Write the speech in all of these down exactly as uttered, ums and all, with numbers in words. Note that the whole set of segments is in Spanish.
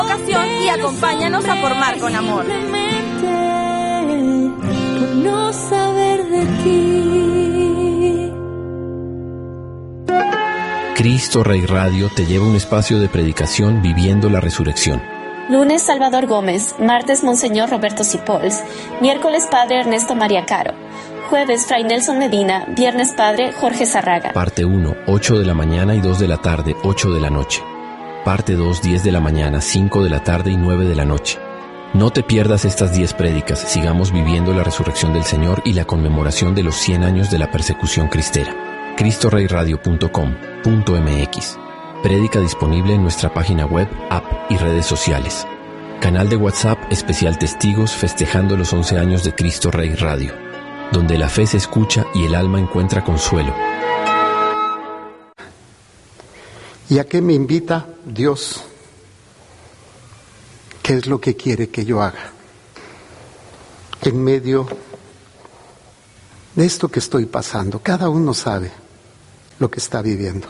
ocasión y acompáñanos a formar con amor. Por no saber de ti. Cristo Rey Radio te lleva a un espacio de predicación viviendo la resurrección. Lunes, Salvador Gómez. Martes, Monseñor Roberto Cipols. Miércoles, Padre Ernesto María Caro. Jueves, Fray Nelson Medina. Viernes, Padre Jorge Zarraga. Parte uno, ocho de la mañana y dos de la tarde, ocho de la noche. Parte dos, diez de la mañana, cinco de la tarde y nueve de la noche. No te pierdas estas diez prédicas. Sigamos viviendo la resurrección del Señor y la conmemoración de los cien años de la persecución cristera. cristo rey radio punto com punto m x. Prédica disponible en nuestra página web, app y redes sociales. Canal de WhatsApp especial Testigos festejando los once años de Cristo Rey Radio, donde la fe se escucha y el alma encuentra consuelo. ¿Y a qué me invita Dios? ¿Qué es lo que quiere que yo haga? En medio de esto que estoy pasando, cada uno sabe lo que está viviendo.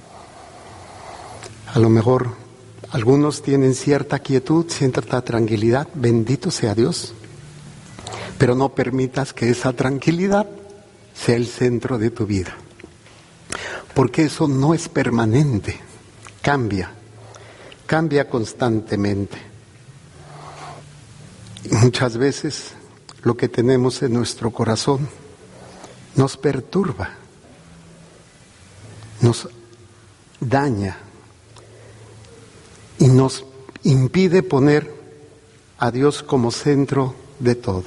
A lo mejor algunos tienen cierta quietud, cierta tranquilidad, bendito sea Dios, pero no permitas que esa tranquilidad sea el centro de tu vida, porque eso no es permanente, cambia, cambia constantemente. Y muchas veces lo que tenemos en nuestro corazón nos perturba, nos daña, y nos impide poner a Dios como centro de todo.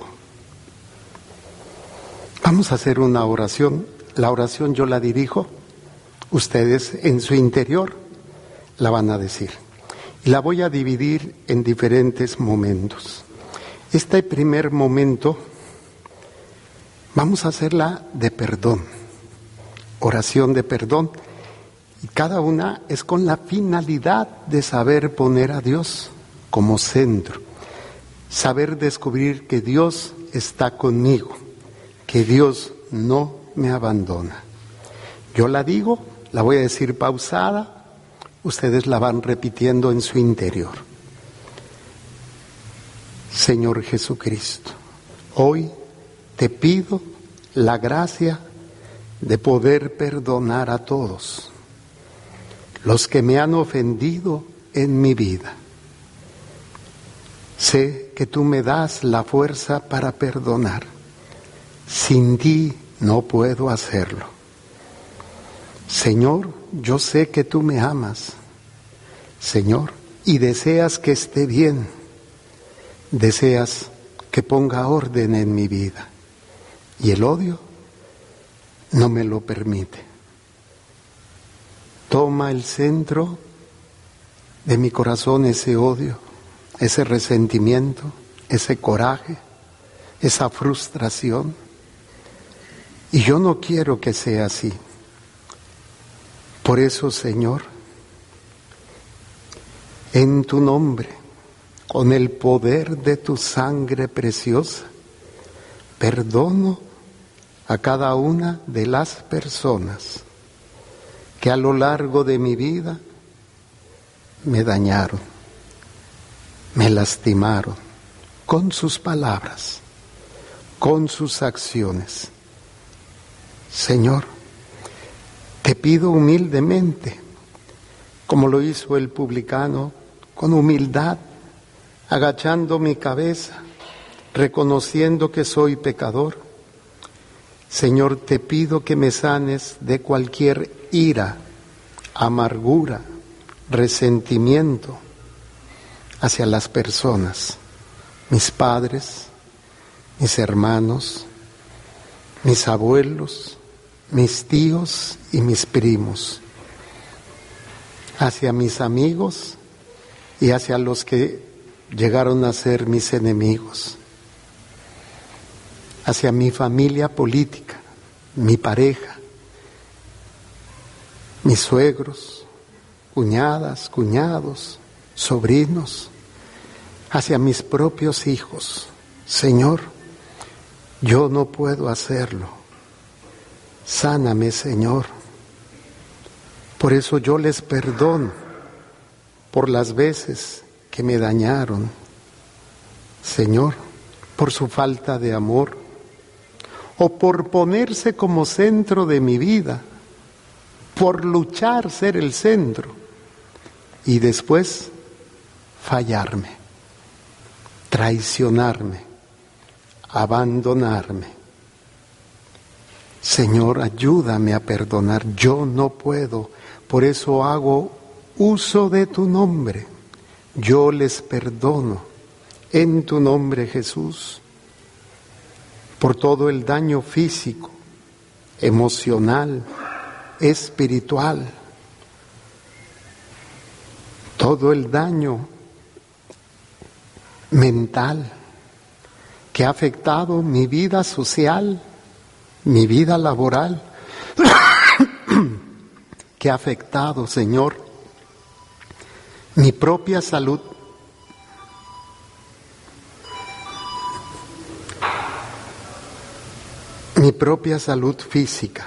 Vamos a hacer una oración. La oración yo la dirijo, ustedes en su interior la van a decir. Y la voy a dividir en diferentes momentos. Este primer momento vamos a hacerla de perdón, oración de perdón. Y cada una es con la finalidad de saber poner a Dios como centro, saber descubrir que Dios está conmigo, que Dios no me abandona. Yo la digo, la voy a decir pausada, ustedes la van repitiendo en su interior. Señor Jesucristo, hoy te pido la gracia de poder perdonar a todos los que me han ofendido en mi vida. Sé que tú me das la fuerza para perdonar. Sin ti no puedo hacerlo. Señor, yo sé que tú me amas, Señor, y deseas que esté bien. Deseas que ponga orden en mi vida. Y el odio no me lo permite. Toma el centro de mi corazón ese odio, ese resentimiento, ese coraje, esa frustración. Y yo no quiero que sea así. Por eso, Señor, en tu nombre, con el poder de tu sangre preciosa, perdono a cada una de las personas que a lo largo de mi vida me dañaron, me lastimaron con sus palabras, con sus acciones. Señor, te pido humildemente, como lo hizo el publicano, con humildad, agachando mi cabeza, reconociendo que soy pecador. Señor, te pido que me sanes de cualquier ira, amargura, resentimiento hacia las personas, mis padres, mis hermanos, mis abuelos, mis tíos y mis primos, hacia mis amigos y hacia los que llegaron a ser mis enemigos, hacia mi familia política, mi pareja, mis suegros, cuñadas, cuñados, sobrinos, hacia mis propios hijos. Señor, yo no puedo hacerlo. Sáname, Señor. Por eso yo les perdono por las veces que me dañaron, Señor, por su falta de amor o por ponerse como centro de mi vida, por luchar ser el centro y después fallarme, traicionarme, abandonarme. Señor, ayúdame a perdonar. Yo no puedo, por eso hago uso de tu nombre. Yo les perdono en tu nombre, Jesús, por todo el daño físico, emocional, espiritual, todo el daño mental que ha afectado mi vida social, mi vida laboral, que ha afectado, Señor, mi propia salud. Mi propia salud física.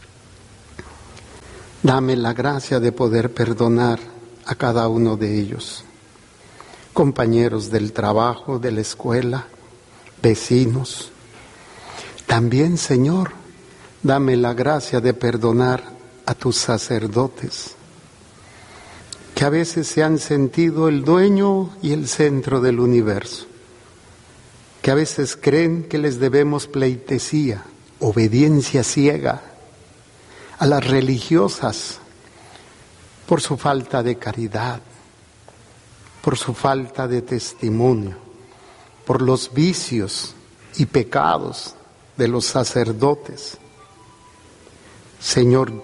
Dame la gracia de poder perdonar a cada uno de ellos, compañeros del trabajo, de la escuela, vecinos. También, Señor, dame la gracia de perdonar a tus sacerdotes, que a veces se han sentido el dueño y el centro del universo, que a veces creen que les debemos pleitesía, obediencia ciega a las religiosas por su falta de caridad, por su falta de testimonio, por los vicios y pecados de los sacerdotes. Señor,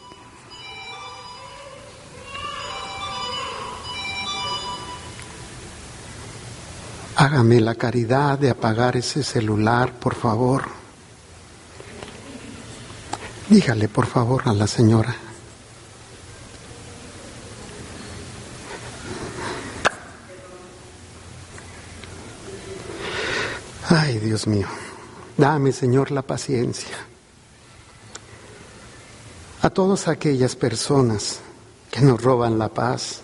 hágame la caridad de apagar ese celular, por favor. Dígale, por favor, a la señora. Ay, Dios mío, dame, Señor, la paciencia. A todas aquellas personas que nos roban la paz,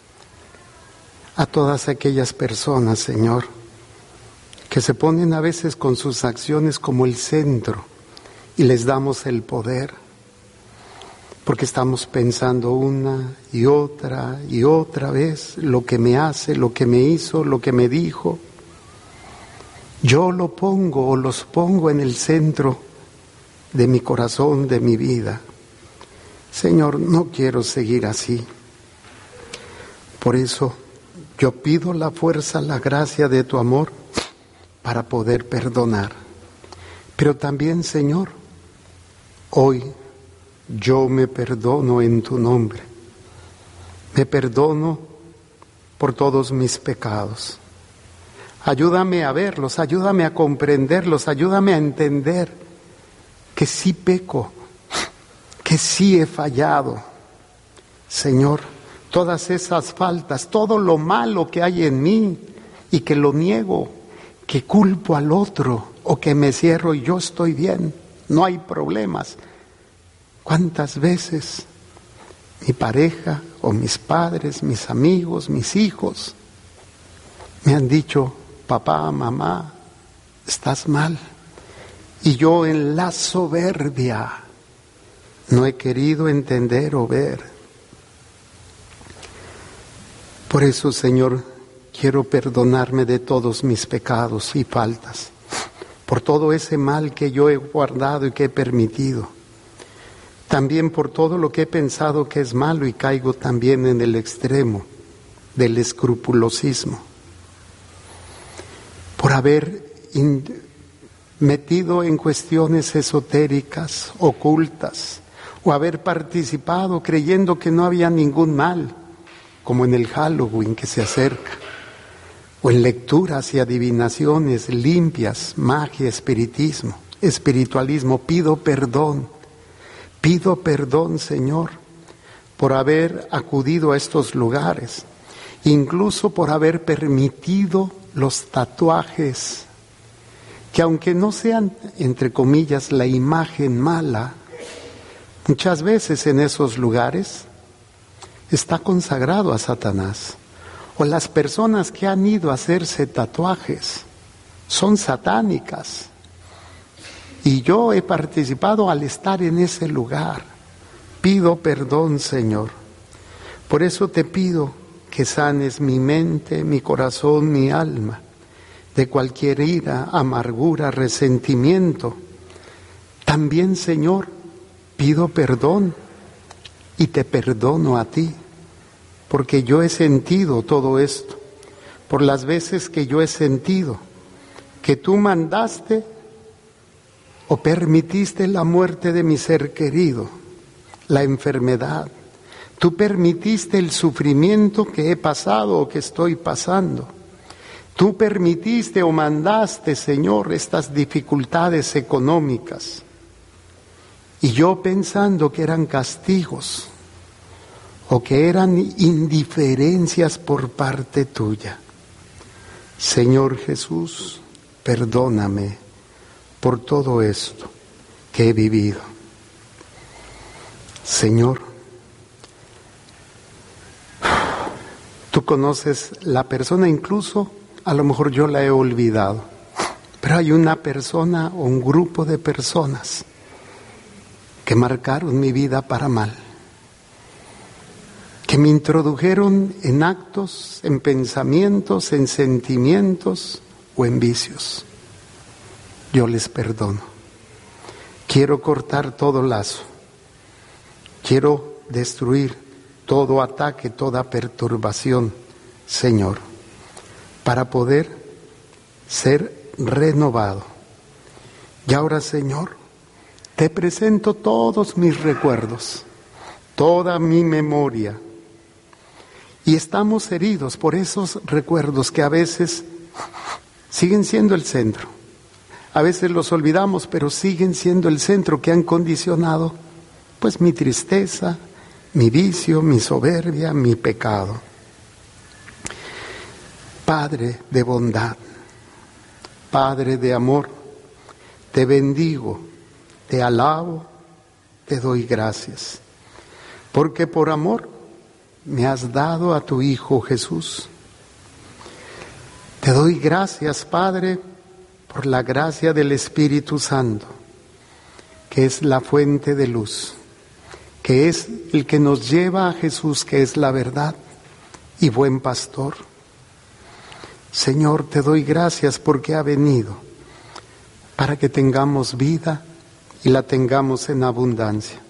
a todas aquellas personas, Señor, que se ponen a veces con sus acciones como el centro y les damos el poder, porque estamos pensando una y otra y otra vez lo que me hace, lo que me hizo, lo que me dijo. Yo lo pongo o los pongo en el centro de mi corazón, de mi vida. Señor, no quiero seguir así. Por eso yo pido la fuerza, la gracia de tu amor para poder perdonar. Pero también, Señor, hoy yo me perdono en tu nombre. Me perdono por todos mis pecados. Ayúdame a verlos, ayúdame a comprenderlos, ayúdame a entender que sí peco, que sí he fallado. Señor, todas esas faltas, todo lo malo que hay en mí y que lo niego, que culpo al otro o que me cierro y yo estoy bien, no hay problemas. ¿Cuántas veces mi pareja o mis padres, mis amigos, mis hijos me han dicho: papá, mamá, estás mal? Y yo en la soberbia no he querido entender o ver. Por eso, Señor, quiero perdonarme de todos mis pecados y faltas, por todo ese mal que yo he guardado y que he permitido. También por todo lo que he pensado que es malo y caigo también en el extremo del escrupulosismo. Por haber in- metido en cuestiones esotéricas, ocultas, o haber participado creyendo que no había ningún mal, como en el Halloween que se acerca, o en lecturas y adivinaciones limpias, magia, espiritismo, espiritualismo. Pido perdón, pido perdón, Señor, por haber acudido a estos lugares, incluso por haber permitido los tatuajes, que aunque no sean, entre comillas, la imagen mala, muchas veces en esos lugares está consagrado a Satanás, o las personas que han ido a hacerse tatuajes son satánicas. Y yo he participado al estar en ese lugar. Pido perdón, Señor. Por eso te pido que sanes mi mente, mi corazón, mi alma, de cualquier ira, amargura, resentimiento. También, Señor, pido perdón y te perdono a ti, porque yo he sentido todo esto, por las veces que yo he sentido que tú mandaste o permitiste la muerte de mi ser querido, la enfermedad. Tú permitiste el sufrimiento que he pasado o que estoy pasando. Tú permitiste o mandaste, Señor, estas dificultades económicas. Y yo pensando que eran castigos o que eran indiferencias por parte tuya. Señor Jesús, perdóname por todo esto que he vivido. Señor, tú conoces la persona, incluso a lo mejor yo la he olvidado, pero hay una persona o un grupo de personas que marcaron mi vida para mal, que me introdujeron en actos, en pensamientos, en sentimientos o en vicios. Yo les perdono. Quiero cortar todo lazo. Quiero destruir todo ataque, toda perturbación, Señor, para poder ser renovado. Y ahora, Señor, te presento todos mis recuerdos, toda mi memoria. Y estamos heridos por esos recuerdos que a veces siguen siendo el centro. A veces los olvidamos, pero siguen siendo el centro que han condicionado, pues, mi tristeza, mi vicio, mi soberbia, mi pecado. Padre de bondad, Padre de amor, te bendigo, te alabo, te doy gracias, porque por amor me has dado a tu Hijo Jesús. Te doy gracias, Padre, por la gracia del Espíritu Santo, que es la fuente de luz, que es el que nos lleva a Jesús, que es la verdad y buen pastor. Señor, te doy gracias porque ha venido para que tengamos vida y la tengamos en abundancia.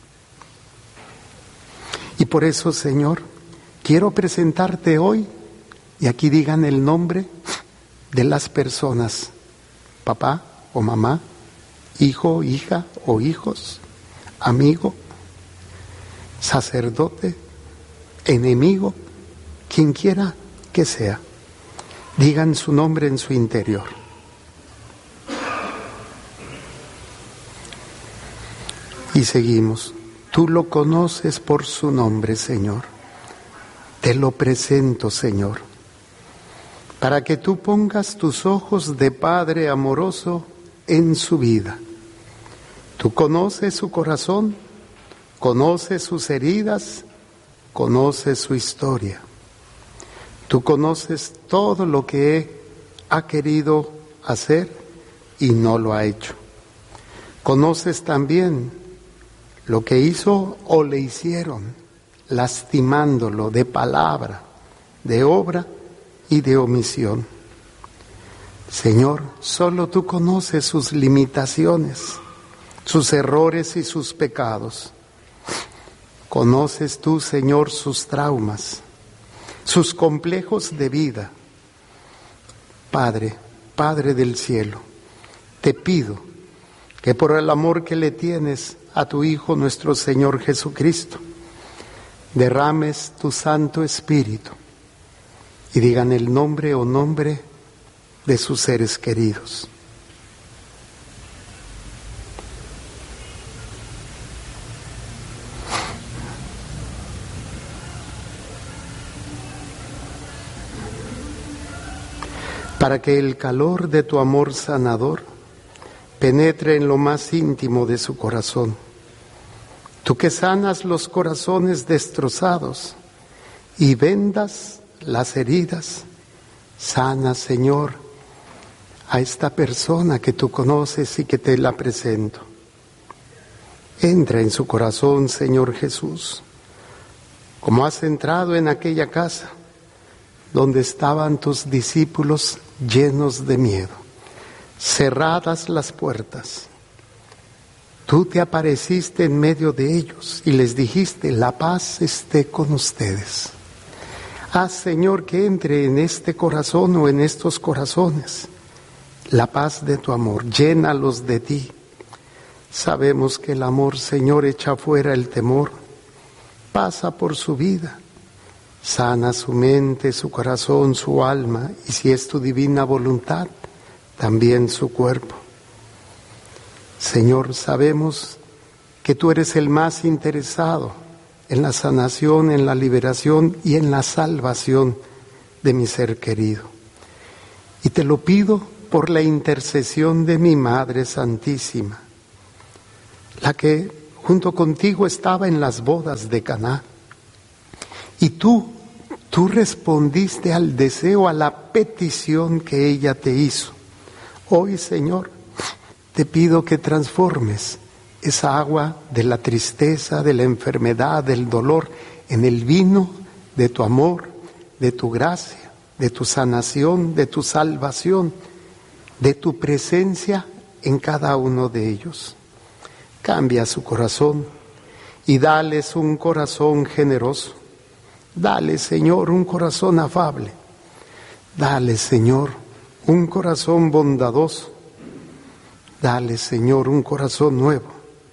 Y por eso, Señor, quiero presentarte hoy, y aquí digan el nombre de las personas, papá o mamá, hijo, hija o hijos, amigo, sacerdote, enemigo, quien quiera que sea. Digan su nombre en su interior. Y seguimos. Tú lo conoces por su nombre, Señor. Te lo presento, Señor, para que tú pongas tus ojos de Padre amoroso en su vida. Tú conoces su corazón, conoces sus heridas, conoces su historia. Tú conoces todo lo que ha querido hacer y no lo ha hecho. Conoces también lo que hizo o le hicieron, lastimándolo de palabra, de obra y de omisión. Señor, solo tú conoces sus limitaciones, sus errores y sus pecados. Conoces tú, Señor, sus traumas, sus complejos de vida. Padre, Padre del cielo, te pido que por el amor que le tienes a tu Hijo nuestro Señor Jesucristo, derrames tu Santo Espíritu y digan el nombre o nombre de sus seres queridos. Para que el calor de tu amor sanador penetre en lo más íntimo de su corazón. Tú que sanas los corazones destrozados y vendas las heridas. Sana, Señor, a esta persona que tú conoces y que te la presento. Entra en su corazón, Señor Jesús, como has entrado en aquella casa donde estaban tus discípulos llenos de miedo, cerradas las puertas. Tú te apareciste en medio de ellos y les dijiste: la paz esté con ustedes. Haz, Señor, que entre en este corazón o en estos corazones la paz de tu amor, llénalos de ti. Sabemos que el amor, Señor, echa fuera el temor. Pasa por su vida, sana su mente, su corazón, su alma, y si es tu divina voluntad, también su cuerpo. Señor, sabemos que tú eres el más interesado en la sanación, en la liberación y en la salvación de mi ser querido. Y te lo pido por la intercesión de mi Madre Santísima, la que junto contigo estaba en las bodas de Caná. Y tú, tú respondiste al deseo, a la petición que ella te hizo. Hoy, Señor, te pido que transformes esa agua de la tristeza, de la enfermedad, del dolor, en el vino de tu amor, de tu gracia, de tu sanación, de tu salvación, de tu presencia en cada uno de ellos. Cambia su corazón y dales un corazón generoso. Dale, Señor, un corazón afable. Dale, Señor, un corazón bondadoso. Dale, Señor, un corazón nuevo.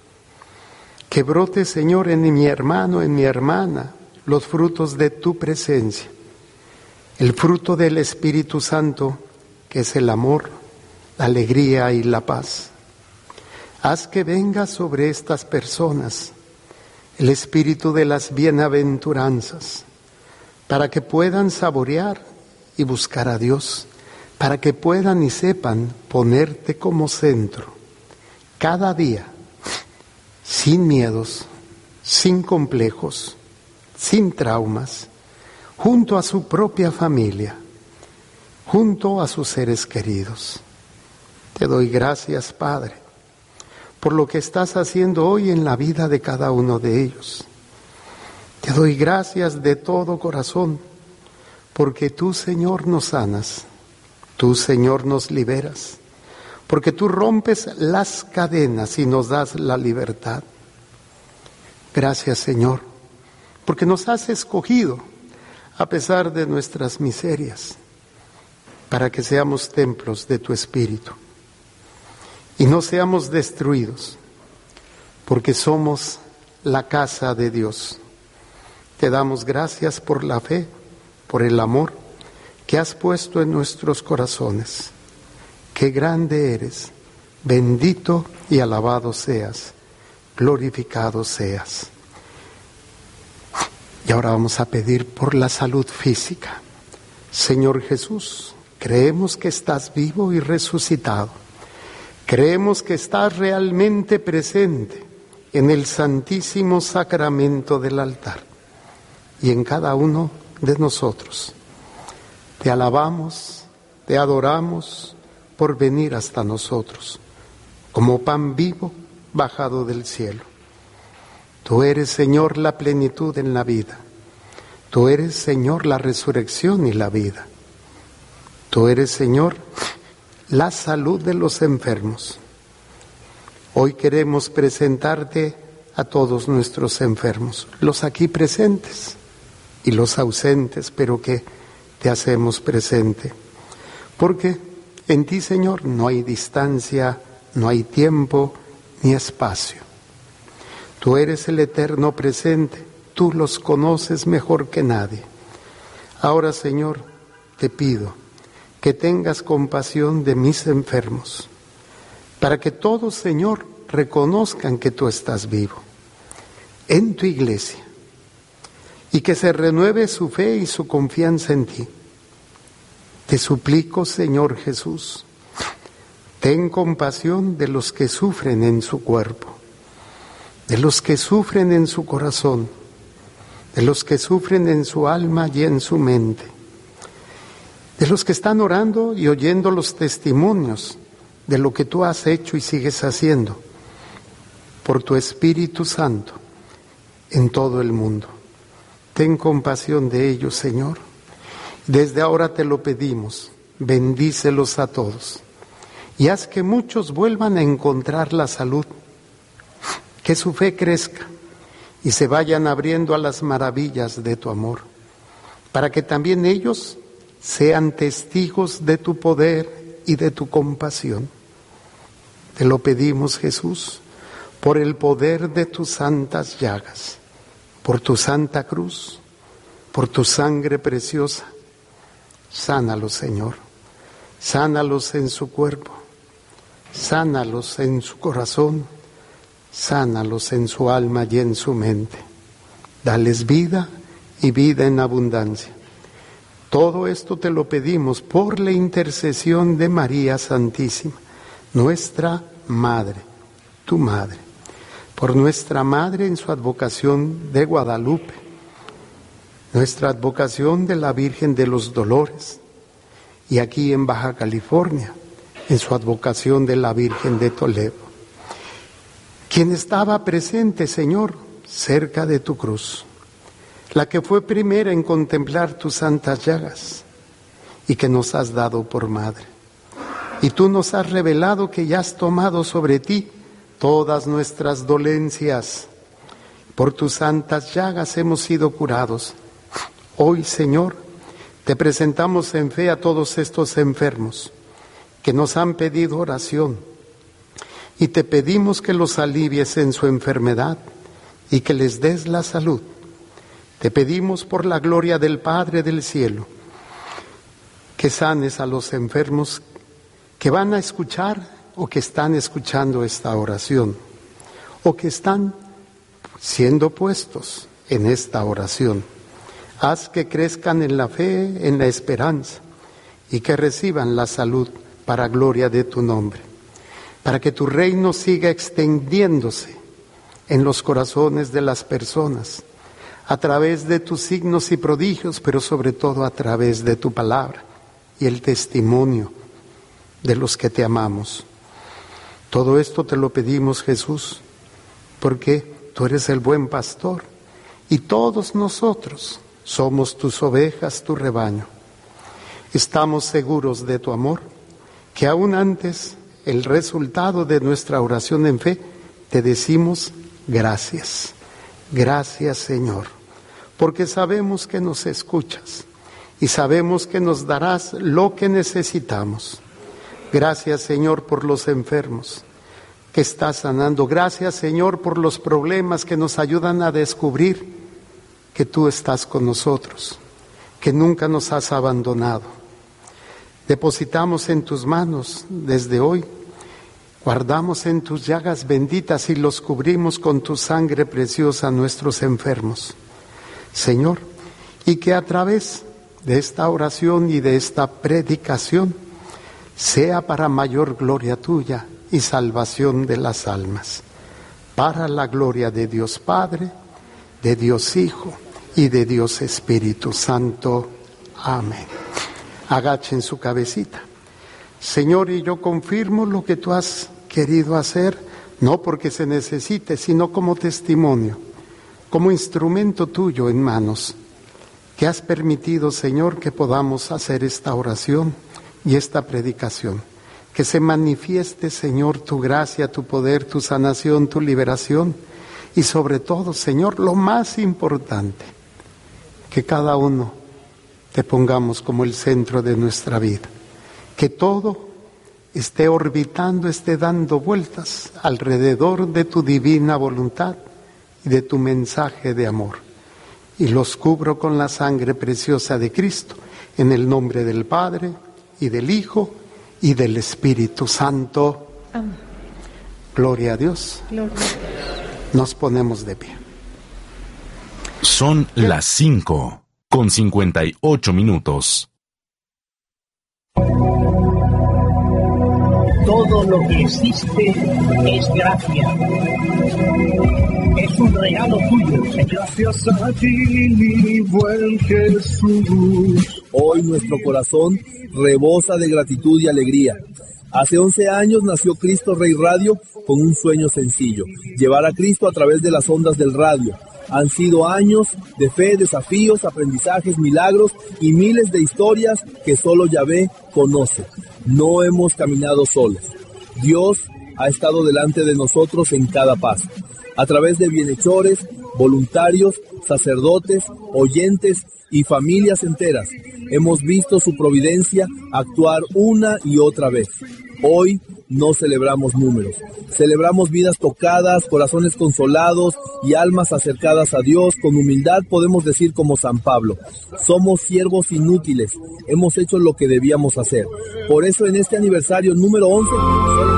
Que brote, Señor, en mi hermano, en mi hermana, los frutos de tu presencia. El fruto del Espíritu Santo, que es el amor, la alegría y la paz. Haz que venga sobre estas personas el espíritu de las bienaventuranzas, para que puedan saborear y buscar a Dios, para que puedan y sepan ponerte como centro, cada día, sin miedos, sin complejos, sin traumas, junto a su propia familia, junto a sus seres queridos. Te doy gracias, Padre, por lo que estás haciendo hoy en la vida de cada uno de ellos. Te doy gracias de todo corazón, porque tú, Señor, nos sanas, tú, Señor, nos liberas, porque tú rompes las cadenas y nos das la libertad. Gracias, Señor, porque nos has escogido a pesar de nuestras miserias, para que seamos templos de tu Espíritu y no seamos destruidos, porque somos la casa de Dios. Te damos gracias por la fe, por el amor que has puesto en nuestros corazones. Qué grande eres, bendito y alabado seas, glorificado seas. Y ahora vamos a pedir por la salud física. Señor Jesús, creemos que estás vivo y resucitado. Creemos que estás realmente presente en el santísimo sacramento del altar y en cada uno de nosotros. Te alabamos, te adoramos por venir hasta nosotros, como pan vivo bajado del cielo. Tú eres, Señor, la plenitud en la vida. Tú eres, Señor, la resurrección y la vida. Tú eres, Señor, la salud de los enfermos. Hoy queremos presentarte a todos nuestros enfermos, los aquí presentes y los ausentes, pero que te hacemos presente. Porque en ti, Señor, no hay distancia, no hay tiempo ni espacio. Tú eres el eterno presente, tú los conoces mejor que nadie. Ahora, Señor, te pido que tengas compasión de mis enfermos, para que todos, Señor, reconozcan que tú estás vivo en tu iglesia y que se renueve su fe y su confianza en ti. Te suplico, Señor Jesús, ten compasión de los que sufren en su cuerpo, de los que sufren en su corazón, de los que sufren en su alma y en su mente. de los que están orando y oyendo los testimonios de lo que tú has hecho y sigues haciendo por tu Espíritu Santo en todo el mundo. Ten compasión de ellos, Señor. Desde ahora te lo pedimos, bendícelos a todos y haz que muchos vuelvan a encontrar la salud, que su fe crezca y se vayan abriendo a las maravillas de tu amor, para que también ellos sean testigos de tu poder y de tu compasión. Te lo pedimos, Jesús, por el poder de tus santas llagas, por tu santa cruz, por tu sangre preciosa. Sánalos, Señor, sánalos en su cuerpo, sánalos en su corazón, sánalos en su alma y en su mente. Dales vida y vida en abundancia. Todo esto te lo pedimos por la intercesión de María Santísima, nuestra Madre, tu Madre, por nuestra Madre en su advocación de Guadalupe, nuestra advocación de la Virgen de los Dolores, y aquí en Baja California, en su advocación de la Virgen de Toledo, quien estaba presente, Señor, cerca de tu cruz, la que fue primera en contemplar tus santas llagas y que nos has dado por madre. Y tú nos has revelado que ya has tomado sobre ti todas nuestras dolencias. Por tus santas llagas hemos sido curados. Hoy, Señor, te presentamos en fe a todos estos enfermos que nos han pedido oración y te pedimos que los alivies en su enfermedad y que les des la salud. Te pedimos por la gloria del Padre del cielo que sanes a los enfermos que van a escuchar o que están escuchando esta oración o que están siendo puestos en esta oración. Haz que crezcan en la fe, en la esperanza y que reciban la salud para gloria de tu nombre, para que tu reino siga extendiéndose en los corazones de las personas a través de tus signos y prodigios, pero sobre todo a través de tu palabra y el testimonio de los que te amamos. Todo esto te lo pedimos, Jesús, porque tú eres el buen pastor y todos nosotros somos tus ovejas, tu rebaño. Estamos seguros de tu amor, que aún antes el resultado de nuestra oración en fe, te decimos gracias. Gracias, Señor, porque sabemos que nos escuchas y sabemos que nos darás lo que necesitamos. Gracias, Señor, por los enfermos que estás sanando. Gracias, Señor, por los problemas que nos ayudan a descubrir que tú estás con nosotros, que nunca nos has abandonado. Depositamos en tus manos desde hoy, guardamos en tus llagas benditas y los cubrimos con tu sangre preciosa a nuestros enfermos, Señor, y que a través de esta oración y de esta predicación sea para mayor gloria tuya y salvación de las almas, para la gloria de Dios Padre, de Dios Hijo y de Dios Espíritu Santo. Amén. Agachen su cabecita. Señor, y yo confirmo lo que tú has querido hacer, no porque se necesite, sino como testimonio, como instrumento tuyo en manos, que has permitido, Señor, que podamos hacer esta oración y esta predicación. Que se manifieste, Señor, tu gracia, tu poder, tu sanación, tu liberación y sobre todo, Señor, lo más importante, que cada uno te pongamos como el centro de nuestra vida. Que todo esté orbitando, esté dando vueltas alrededor de tu divina voluntad y de tu mensaje de amor. Y los cubro con la sangre preciosa de Cristo, en el nombre del Padre y del Hijo y del Espíritu Santo. Amén. Gloria a Dios. Gloria. Nos ponemos de pie. Son las cinco con cincuenta y ocho minutos. Todo lo que existe es gracia. Es un regalo tuyo, Señor. Gracias a ti, mi buen Jesús. Hoy nuestro corazón rebosa de gratitud y alegría. Hace once años nació Cristo Rey Radio con un sueño sencillo, llevar a Cristo a través de las ondas del radio. Han sido años de fe, desafíos, aprendizajes, milagros y miles de historias que solo Yahvé conoce. No hemos caminado solos. Dios ha estado delante de nosotros en cada paso. A través de bienhechores, voluntarios, sacerdotes, oyentes y familias enteras, hemos visto su providencia actuar una y otra vez. Hoy no celebramos números, celebramos vidas tocadas, corazones consolados y almas acercadas a Dios. Con humildad podemos decir como San Pablo: somos siervos inútiles, hemos hecho lo que debíamos hacer. Por eso en este aniversario número once...